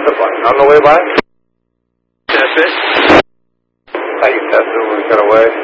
hit the button. On the way by? That's it. How you test it when we got away?